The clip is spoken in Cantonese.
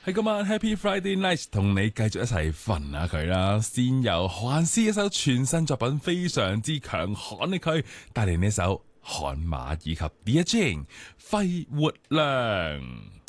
喺今晚 Happy Friday Night 同你繼續一齊瞓下佢啦。先由何雁詩一首全新作品非常之強悍嘅佢帶嚟呢首悍馬以及 Dear Jane 肺活量。